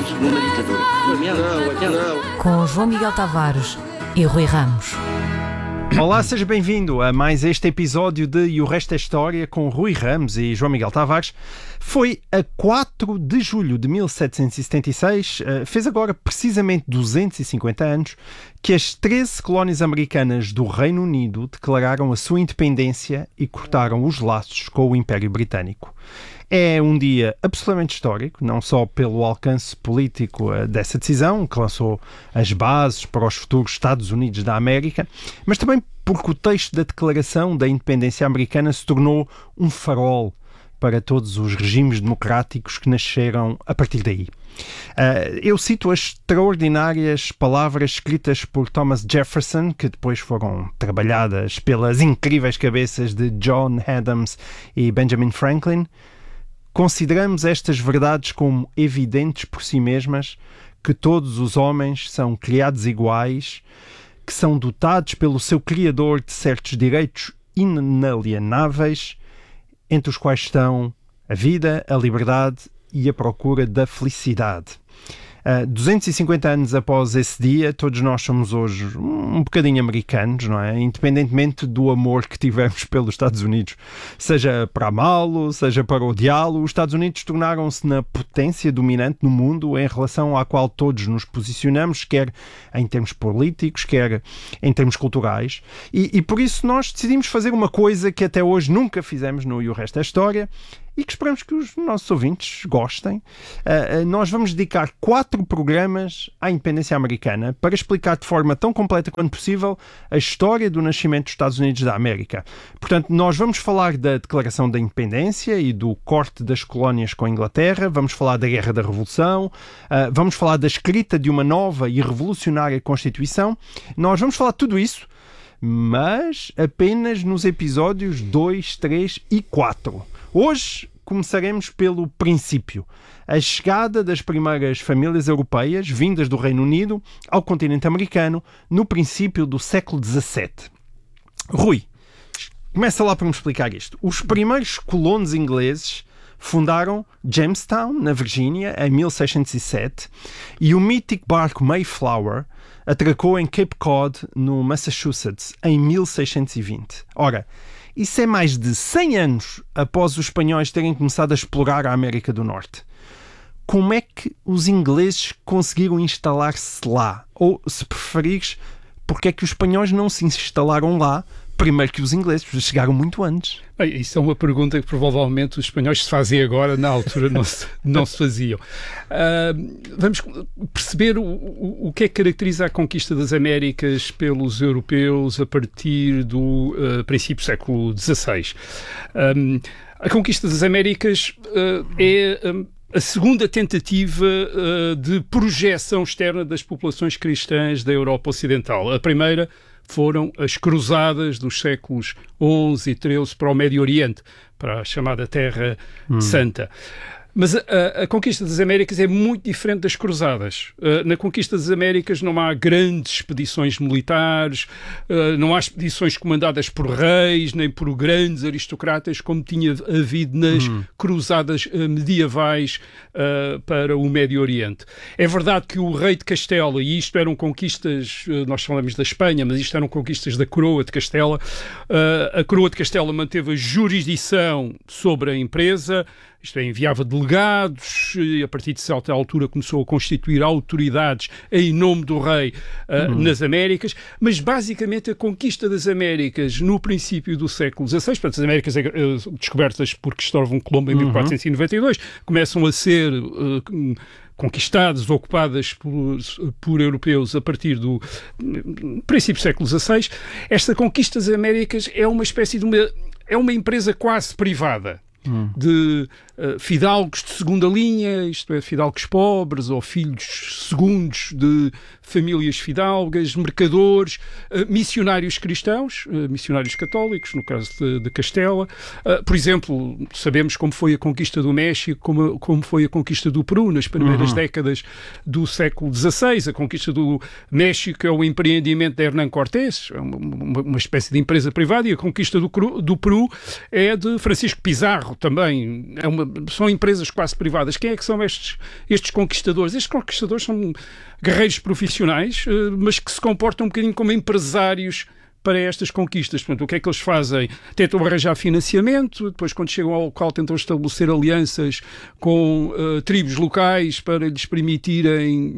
segunda ditadura. Com João Miguel Tavares e Rui Ramos. Olá, seja bem-vindo a mais este episódio de E o Resto é História com Rui Ramos e João Miguel Tavares. Foi a 4 de julho de 1776, fez agora precisamente 250 anos, que as 13 colónias americanas do Reino Unido declararam a sua independência e cortaram os laços com o Império Britânico. É um dia absolutamente histórico, não só pelo alcance político dessa decisão, que lançou as bases para os futuros Estados Unidos da América, mas também porque o texto da Declaração da Independência Americana se tornou um farol para todos os regimes democráticos que nasceram a partir daí. Eu cito as extraordinárias palavras escritas por Thomas Jefferson, que depois foram trabalhadas pelas incríveis cabeças de John Adams e Benjamin Franklin. Consideramos estas verdades como evidentes por si mesmas, que todos os homens são criados iguais, que são dotados pelo seu Criador de certos direitos inalienáveis, entre os quais estão a vida, a liberdade e a procura da felicidade. 250 anos após esse dia, todos nós somos hoje um bocadinho americanos, não é? Independentemente do amor que tivemos pelos Estados Unidos, seja para amá-lo, seja para odiá-lo, os Estados Unidos tornaram-se na potência dominante no mundo em relação à qual todos nos posicionamos, quer em termos políticos, quer em termos culturais, e por isso nós decidimos fazer uma coisa que até hoje nunca fizemos no E o Resto é História, e que esperamos que os nossos ouvintes gostem. Nós vamos dedicar 4 programas à independência americana para explicar de forma tão completa quanto possível a história do nascimento dos Estados Unidos da América. Portanto, nós vamos falar da Declaração da Independência e do corte das colónias com a Inglaterra, vamos falar da Guerra da Revolução, vamos falar da escrita de uma nova e revolucionária Constituição. Nós vamos falar de tudo isso, mas apenas nos episódios 2, 3 e 4. Hoje começaremos pelo princípio, a chegada das primeiras famílias europeias vindas do Reino Unido ao continente americano no princípio do século XVII. Rui, começa lá para me explicar isto. Os primeiros colonos ingleses fundaram Jamestown, na Virgínia, em 1607, e o mítico barco Mayflower atracou em Cape Cod, no Massachusetts, em 1620. Ora, isso é mais de 100 anos após os espanhóis terem começado a explorar a América do Norte. Como é que os ingleses conseguiram instalar-se lá? Ou, se preferires, porque é que os espanhóis não se instalaram lá primeiro que os ingleses? Chegaram muito antes. Bem, isso é uma pergunta que provavelmente os espanhóis se fazem agora, na altura não se faziam. Vamos perceber o que é que caracteriza a conquista das Américas pelos europeus a partir do princípio do século XVI. A conquista das Américas é a segunda tentativa de projeção externa das populações cristãs da Europa Ocidental. A primeira foram as cruzadas dos séculos XI e XIII para o Médio Oriente, para a chamada Terra Santa. Mas a conquista das Américas é muito diferente das cruzadas. Na conquista das Américas não há grandes expedições militares, não há expedições comandadas por reis, nem por grandes aristocratas, como tinha havido nas cruzadas medievais para o Médio Oriente. É verdade que o rei de Castela, e isto eram conquistas, nós falamos da Espanha, mas isto eram conquistas da coroa de Castela, a coroa de Castela manteve a jurisdição sobre a empresa, isto é, enviava delegados e a partir de certa altura começou a constituir autoridades em nome do rei nas Américas, mas basicamente a conquista das Américas no princípio do século XVI, portanto as Américas descobertas por Cristóvão Colombo em 1492, começam a ser conquistadas, ocupadas por europeus a partir do princípio do século XVI. Esta conquista das Américas é uma espécie de uma empresa quase privada, de fidalgos de segunda linha, isto é, fidalgos pobres ou filhos segundos de famílias fidalgas, mercadores, missionários cristãos, missionários católicos, no caso de Castela. Por exemplo, sabemos como foi a conquista do México, como foi a conquista do Peru nas primeiras décadas do século XVI. A conquista do México é o empreendimento de Hernán Cortés, uma espécie de empresa privada, e a conquista do Peru é de Francisco Pizarro, ferro também são empresas quase privadas. Quem é que são estes conquistadores? Estes conquistadores são guerreiros profissionais, mas que se comportam um bocadinho como empresários para estas conquistas. Portanto, o que é que eles fazem? Tentam arranjar financiamento, depois quando chegam ao local tentam estabelecer alianças com tribos locais para lhes permitirem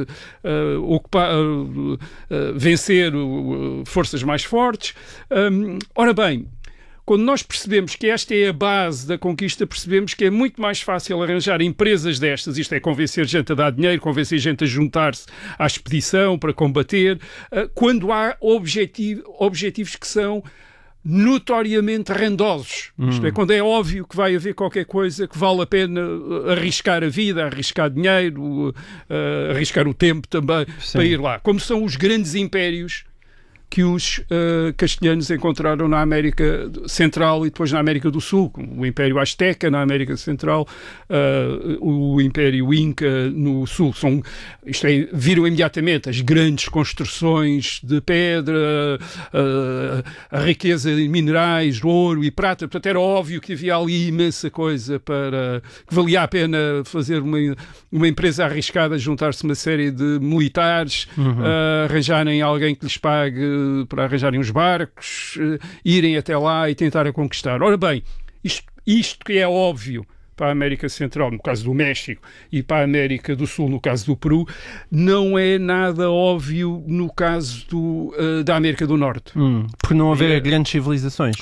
vencer forças mais fortes. Ora bem, quando nós percebemos que esta é a base da conquista, percebemos que é muito mais fácil arranjar empresas destas, isto é, convencer gente a dar dinheiro, convencer gente a juntar-se à expedição para combater, quando há objetivos que são notoriamente rendosos. Isto é, quando é óbvio que vai haver qualquer coisa que vale a pena arriscar a vida, arriscar dinheiro, arriscar o tempo também, para ir lá. Como são os grandes impérios que os castelhanos encontraram na América Central e depois na América do Sul, o Império Azteca na América Central, o Império Inca no Sul. Viram imediatamente as grandes construções de pedra, a riqueza de minerais, ouro e prata. Portanto, era óbvio que havia ali imensa coisa que valia a pena fazer uma empresa arriscada, juntar-se uma série de militares, arranjarem alguém que lhes pague para arranjarem os barcos, irem até lá e tentarem conquistar. Ora bem, isto que é óbvio para a América Central, no caso do México, e para a América do Sul, no caso do Peru, não é nada óbvio no caso da América do Norte. Por não haver grandes civilizações.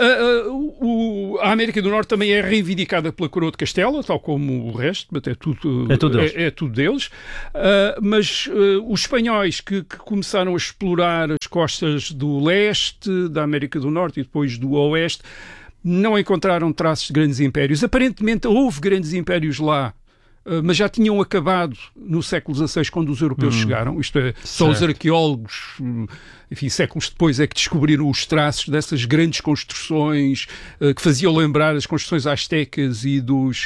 A América do Norte também é reivindicada pela Coroa de Castela, tal como o resto, mas é tudo deles. Mas os espanhóis que começaram a explorar as costas do leste, da América do Norte e depois do oeste, não encontraram traços de grandes impérios. Aparentemente houve grandes impérios lá, mas já tinham acabado no século XVI quando os europeus chegaram. Isto é, só os arqueólogos, enfim, séculos depois é que descobriram os traços dessas grandes construções que faziam lembrar as construções astecas e dos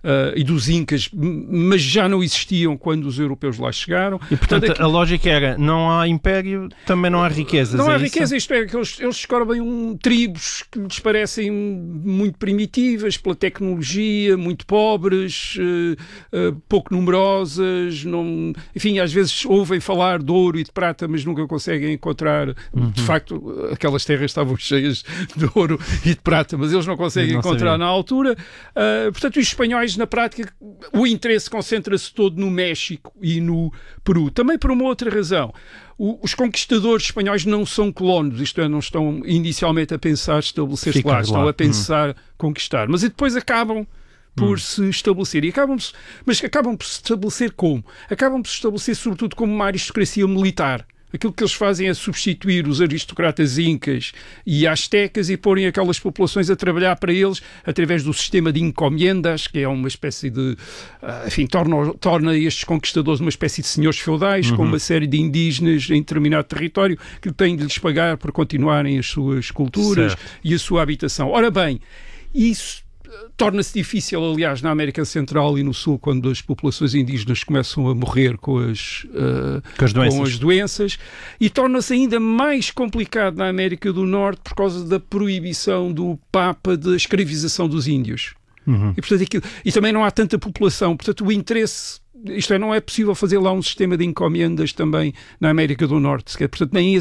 incas, mas já não existiam quando os europeus lá chegaram. E, portanto, a lógica era, não há império, também não há riquezas. Não há riqueza, isto é, que eles descobrem tribos que lhes parecem muito primitivas pela tecnologia, muito pobres, pouco numerosas, enfim, às vezes ouvem falar de ouro e de prata, mas nunca conseguem encontrar. De facto, aquelas terras estavam cheias de ouro e de prata, mas eles não conseguem encontrar na altura. Portanto, os espanhóis, na prática, o interesse concentra-se todo no México e no Peru. Também por uma outra razão. Os conquistadores espanhóis não são colonos, isto é, não estão inicialmente a pensar estabelecer-se lá, estão a pensar conquistar. Mas depois acabam por se estabelecer. Mas acabam por se estabelecer como? Acabam por se estabelecer sobretudo como uma aristocracia militar. Aquilo que eles fazem é substituir os aristocratas incas e astecas e porem aquelas populações a trabalhar para eles através do sistema de encomendas, que é uma espécie de... enfim, torna estes conquistadores uma espécie de senhores feudais, com uma série de indígenas em determinado território que têm de lhes pagar por continuarem as suas culturas e a sua habitação. Ora bem, isso torna-se difícil, aliás, na América Central e no Sul, quando as populações indígenas começam a morrer com as doenças, e torna-se ainda mais complicado na América do Norte por causa da proibição do Papa da escravização dos índios. E, portanto, e também não há tanta população, portanto o interesse... Isto é, não é possível fazer lá um sistema de encomendas também na América do Norte, sequer. Portanto, nem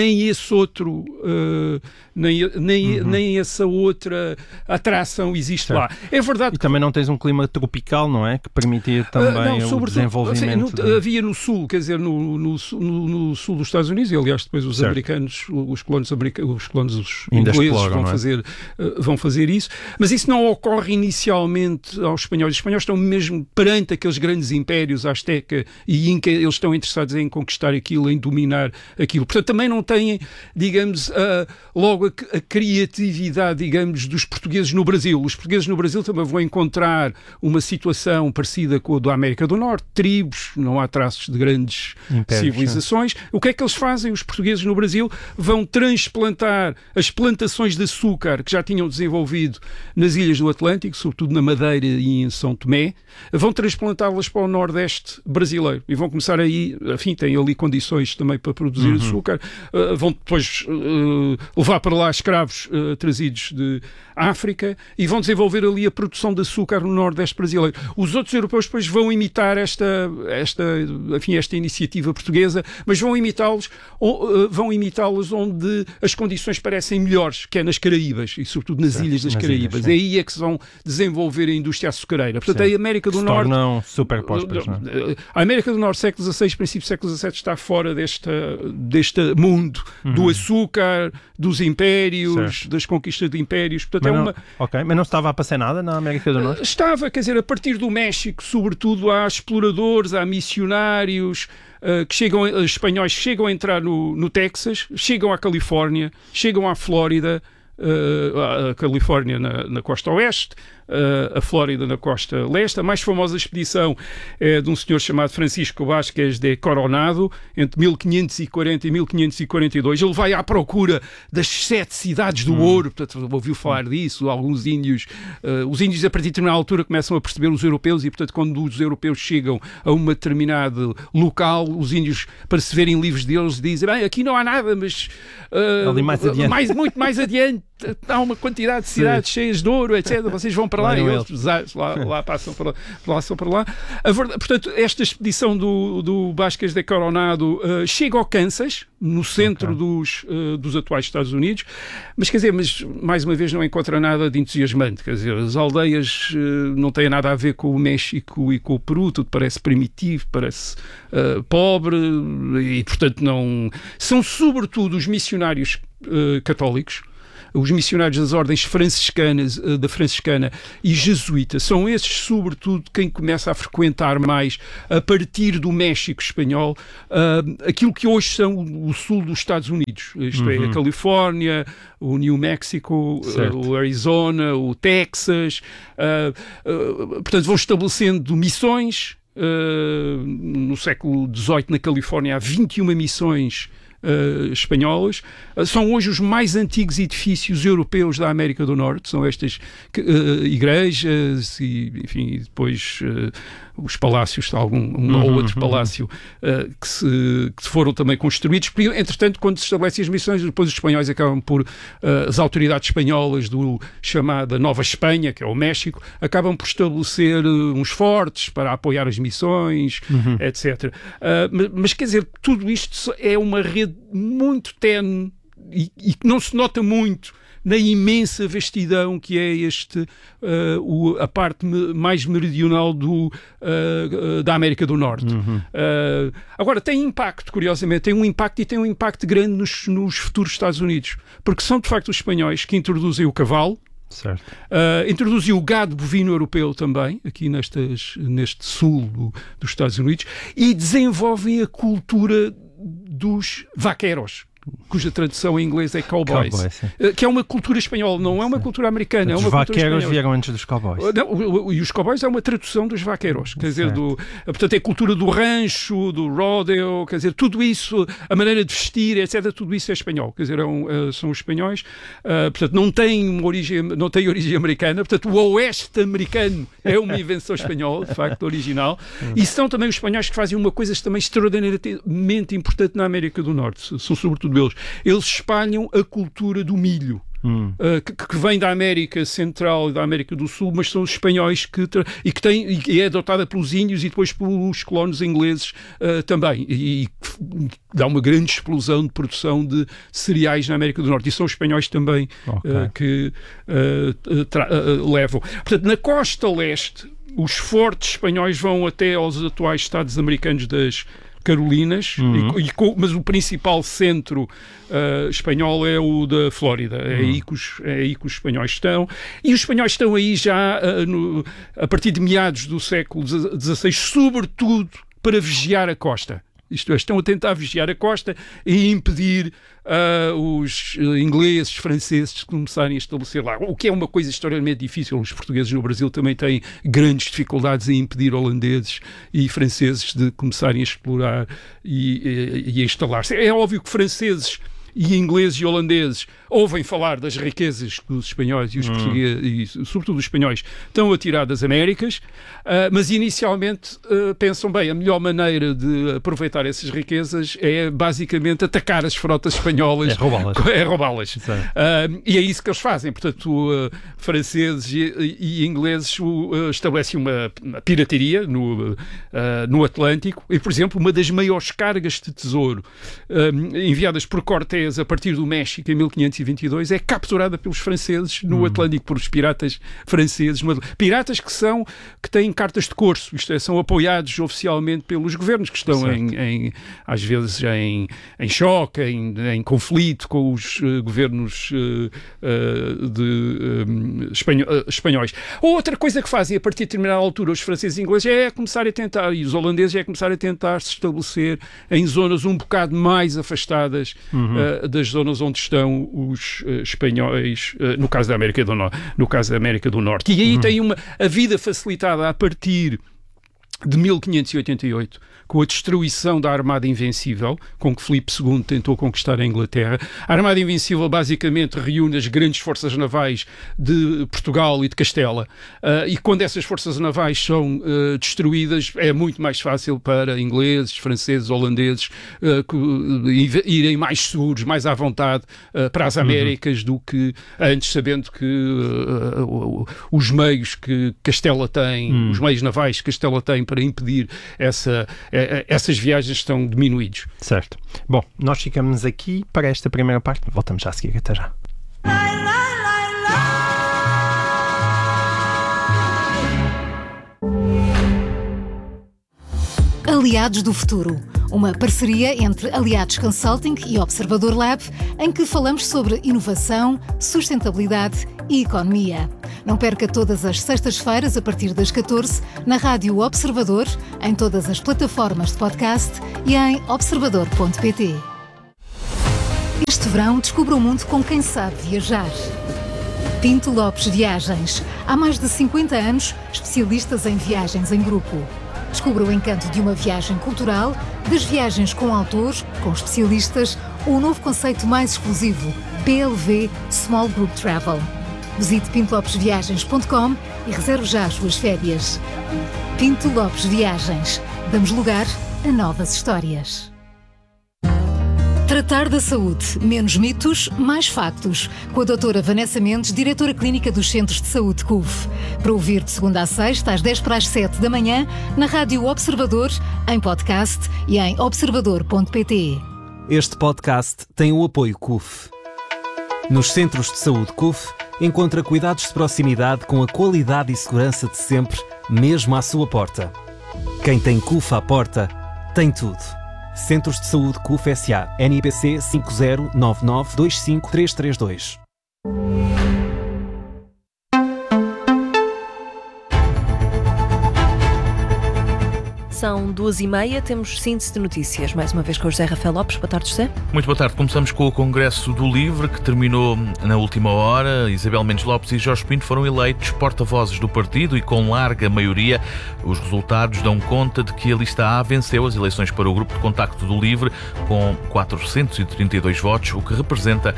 essa outra atração existe lá. É verdade. E também não tens um clima tropical, não é? Que permitia também o desenvolvimento. Havia no Sul, quer dizer, no Sul dos Estados Unidos, e aliás depois os americanos, os colonos ingleses vão fazer isso, mas isso não ocorre inicialmente aos espanhóis. Os espanhóis estão mesmo perante aqueles grandes impérios, Azteca e Inca, eles estão interessados em conquistar aquilo, em dominar aquilo. Portanto, também não têm, digamos, logo a criatividade, digamos, dos portugueses no Brasil. Os portugueses no Brasil também vão encontrar uma situação parecida com a da América do Norte, tribos, não há traços de grandes civilizações. O que é que eles fazem? Os portugueses no Brasil vão transplantar as plantações de açúcar que já tinham desenvolvido nas ilhas do Atlântico, sobretudo na Madeira e em São Tomé, vão transplantá-las para o Nordeste brasileiro e vão começar aí, enfim, têm ali condições também para produzir açúcar, vão depois levar para lá escravos trazidos de África e vão desenvolver ali a produção de açúcar no Nordeste brasileiro. Os outros europeus depois vão imitar esta iniciativa portuguesa, mas vão imitá-los onde as condições parecem melhores, que é nas Caraíbas e sobretudo nas ilhas das Caraíbas. É aí é que se vão desenvolver a indústria açucareira. Portanto, a América do Norte... tornam super prósperos, não é? A América do Norte, século XVI, princípio do século XVII, está fora deste mundo do açúcar, dos impérios, das conquistas de impérios. Portanto, mas não estava a passar nada na América do Norte? Estava, quer dizer, a partir do México, sobretudo, há exploradores, há missionários, espanhóis que chegam a entrar no Texas, chegam à Califórnia, chegam à Flórida, a Califórnia na costa oeste, a Flórida na costa leste. A mais famosa expedição é de um senhor chamado Francisco Vázquez de Coronado, entre 1540 e 1542. Ele vai à procura das 7 cidades do ouro, portanto, ouviu falar disso. Alguns índios, os índios a partir de determinada altura começam a perceber os europeus e, portanto, quando os europeus chegam a uma determinado local, os índios, para se verem livres deles, dizem, bem, aqui não há nada, mas ali mais adiante. muito mais adiante há uma quantidade de cidades cheias de ouro, etc. Vocês vão para lá e eles lá passam para lá. Portanto, esta expedição do Vázquez de Coronado chega ao Kansas, no centro dos atuais Estados Unidos, mas mais uma vez não encontra nada de entusiasmante. Quer dizer, as aldeias não têm nada a ver com o México e com o Peru, tudo parece primitivo, parece pobre e, portanto, não... São sobretudo os missionários católicos, os missionários das ordens franciscanas, da franciscana e jesuíta, são esses, sobretudo, quem começa a frequentar mais, a partir do México espanhol, aquilo que hoje são o sul dos Estados Unidos. Isto é, a Califórnia, o New Mexico, o Arizona, o Texas. Portanto, vão estabelecendo missões. No século XVIII, na Califórnia, há 21 missões espanholas. São hoje os mais antigos edifícios europeus da América do Norte, são estas igrejas e, enfim, depois os palácios, um ou outro palácio que foram também construídos. Entretanto, quando se estabelecem as missões, depois os espanhóis acabam por, as autoridades espanholas do chamada Nova Espanha, que é o México, acabam por estabelecer uns fortes para apoiar as missões, etc. Mas quer dizer, tudo isto é uma rede muito tenue e que não se nota muito na imensa vastidão que é a parte mais meridional da América do Norte. Agora, tem impacto, curiosamente, tem um impacto grande nos futuros Estados Unidos, porque são, de facto, os espanhóis que introduzem o cavalo, introduziu o gado bovino europeu também, aqui neste sul dos Estados Unidos, e desenvolvem a cultura dos vaqueros, cuja tradução em inglês é cowboys, que é uma cultura espanhola, não é uma cultura americana. Os vaqueiros vieram antes dos cowboys. E os cowboys é uma tradução dos vaqueiros, quer dizer, portanto, é a cultura do rancho, do rodeo, quer dizer, tudo isso, a maneira de vestir, etc., tudo isso é espanhol, quer dizer, são os espanhóis, portanto, não tem origem americana, portanto, o oeste americano é uma invenção espanhola, de facto, original, e são também os espanhóis que fazem uma coisa também extraordinariamente importante na América do Norte, são sobretudo eles espalham a cultura do milho, que vem da América Central e da América do Sul, mas são os espanhóis que é adotada pelos índios e depois pelos colonos ingleses também, e dá uma grande explosão de produção de cereais na América do Norte, e são os espanhóis também que levam. Portanto, na costa leste, os fortes espanhóis vão até aos atuais Estados americanos das Carolinas, mas o principal centro espanhol é o da Flórida. É aí que os espanhóis estão. E os espanhóis estão aí já a partir de meados do século XVI, sobretudo para vigiar a costa. Isto é, estão a tentar vigiar a costa e impedir os ingleses, franceses de começarem a estabelecer lá. O que é uma coisa extremamente difícil. Os portugueses no Brasil também têm grandes dificuldades em impedir holandeses e franceses de começarem a explorar e a instalar-se. É óbvio que franceses e ingleses e holandeses ouvem falar das riquezas que os espanhóis e os portugueses, e sobretudo os espanhóis, estão a tirar das Américas, mas inicialmente pensam, bem, a melhor maneira de aproveitar essas riquezas é basicamente atacar as frotas espanholas. É roubá-las. E é isso que eles fazem. Portanto, franceses e ingleses estabelecem uma pirataria no Atlântico e, por exemplo, uma das maiores cargas de tesouro enviadas por Cortés a partir do México em 1522 é capturada pelos franceses no Atlântico, por os piratas franceses. Piratas que têm cartas de corso, isto é, são apoiados oficialmente pelos governos que estão às vezes em choque, em conflito com os governos espanhóis. Outra coisa que fazem a partir de determinada altura os franceses e ingleses é começar a tentar, e os holandeses é começar a tentar se estabelecer em zonas um bocado mais afastadas das zonas onde estão os espanhóis, no caso da América do Norte. E aí tem a vida facilitada a partir de 1588, com a destruição da Armada Invencível, com que Filipe II tentou conquistar a Inglaterra. A Armada Invencível basicamente reúne as grandes forças navais de Portugal e de Castela, e quando essas forças navais são destruídas, é muito mais fácil para ingleses, franceses, holandeses irem mais seguros, mais à vontade para as Américas do que antes, sabendo que os meios que Castela tem, os meios navais que Castela tem para impedir essas viagens estão diminuídos. Certo. Bom, nós ficamos aqui para esta primeira parte. Voltamos já a seguir. Até já. Aliados do Futuro, uma parceria entre Aliados Consulting e Observador Lab, em que falamos sobre inovação, sustentabilidade e economia. Não perca todas as sextas-feiras, a partir das 14, na Rádio Observador, em todas as plataformas de podcast e em observador.pt. Este verão, descubra o mundo com quem sabe viajar. Pinto Lopes Viagens. Há mais de 50 anos, especialistas em viagens em grupo. Descubra o encanto de uma viagem cultural, das viagens com autores, com especialistas, ou o novo conceito mais exclusivo, PLV Small Group Travel. Visite pintolopesviagens.com e reserve já as suas férias. Pinto Lopes Viagens. Damos lugar a novas histórias. Tratar da saúde. Menos mitos, mais factos. Com a doutora Vanessa Mendes, diretora clínica dos Centros de Saúde CUF. Para ouvir de segunda a sexta, às 10:07 da manhã, na Rádio Observador, em podcast e em observador.pt. Este podcast tem o apoio CUF. Nos Centros de Saúde CUF, encontra cuidados de proximidade com a qualidade e segurança de sempre, mesmo à sua porta. Quem tem CUF à porta, tem tudo. Centros de Saúde CUF S.A. NIBC 509925332. São 2h30, temos síntese de notícias. Mais uma vez com o José Rafael Lopes. Boa tarde, José. Muito boa tarde. Começamos com o Congresso do Livre, que terminou na última hora. Isabel Mendes Lopes e Jorge Pinto foram eleitos porta-vozes do partido e com larga maioria. Os resultados dão conta de que a lista A venceu as eleições para o Grupo de Contacto do Livre com 432 votos, o que representa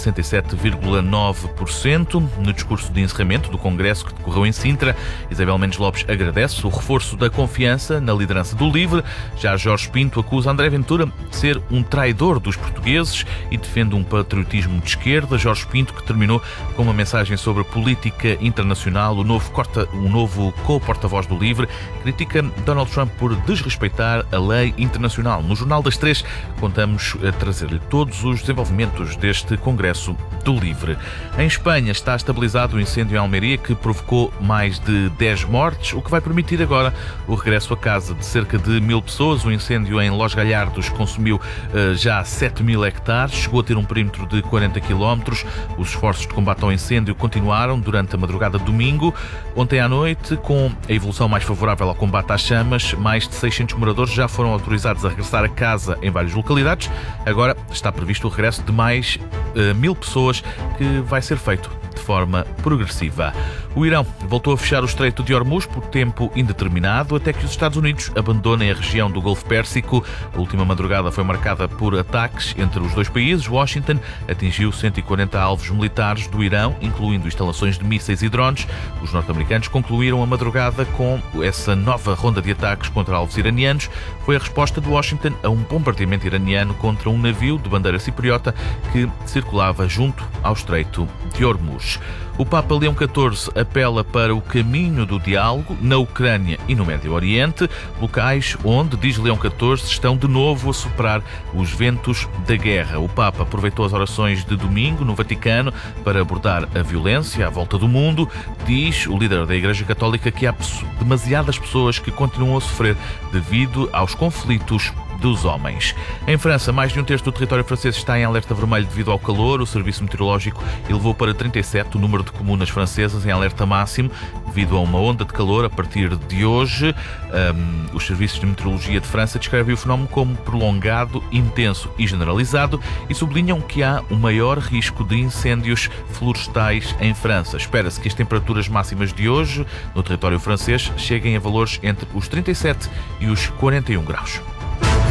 67,9%. No discurso de encerramento do Congresso, que decorreu em Sintra, Isabel Mendes Lopes agradece o reforço da confiança na liderança do Livre. Já Jorge Pinto acusa André Ventura de ser um traidor dos portugueses e defende um patriotismo de esquerda. Jorge Pinto, que terminou com uma mensagem sobre política internacional, o novo co-porta-voz do Livre, critica Donald Trump por desrespeitar a lei internacional. No Jornal das 3 contamos a trazer-lhe todos os desenvolvimentos deste Congresso do Livre. Em Espanha está estabilizado o incêndio em Almeria, que provocou mais de 10 mortes, o que vai permitir agora o regresso a casa de cerca de 1000 pessoas. O incêndio em Los Galhardos consumiu já 7.000 hectares, chegou a ter um perímetro de 40 km. Os esforços de combate ao incêndio continuaram durante a madrugada de domingo. Ontem à noite, com a evolução mais favorável ao combate às chamas, mais de 600 moradores já foram autorizados a regressar a casa em várias localidades. Agora está previsto o regresso de mais 1000 pessoas, que vai ser feito de forma progressiva. O Irão voltou a fechar o Estreito de Hormuz por tempo indeterminado até que os Estados Unidos abandonem a região do Golfo Pérsico. A última madrugada foi marcada por ataques entre os dois países. Washington atingiu 140 alvos militares do Irão, incluindo instalações de mísseis e drones. Os norte-americanos concluíram a madrugada com essa nova ronda de ataques contra alvos iranianos. Foi a resposta de Washington a um bombardeamento iraniano contra um navio de bandeira cipriota que circulava junto ao Estreito de Hormuz. O Papa Leão XIV apela para o caminho do diálogo na Ucrânia e no Médio Oriente, locais onde, diz Leão XIV, estão de novo a soprar os ventos da guerra. O Papa aproveitou as orações de domingo no Vaticano para abordar a violência à volta do mundo. Diz o líder da Igreja Católica que há demasiadas pessoas que continuam a sofrer devido aos conflitos dos homens. Em França, mais de um terço do território francês está em alerta vermelho devido ao calor. O Serviço Meteorológico elevou para 37 o número de comunas francesas em alerta máximo devido a uma onda de calor a partir de hoje. Os serviços de meteorologia de França descrevem o fenómeno como prolongado, intenso e generalizado e sublinham que há um maior risco de incêndios florestais em França. Espera-se que as temperaturas máximas de hoje no território francês cheguem a valores entre os 37 e os 41 graus.